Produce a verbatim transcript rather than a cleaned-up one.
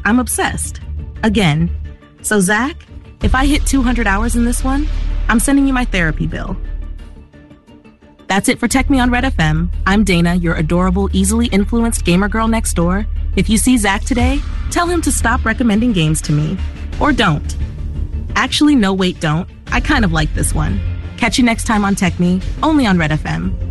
I'm obsessed. Again. So Zach, if I hit two hundred hours in this one, I'm sending you my therapy bill. That's it for Tech Me on Red F M. I'm Dana, your adorable, easily influenced gamer girl next door. If you see Zach today, tell him to stop recommending games to me. Or don't. Actually, no, wait, don't. I kind of like this one. Catch you next time on Tech Me, only on Red F M.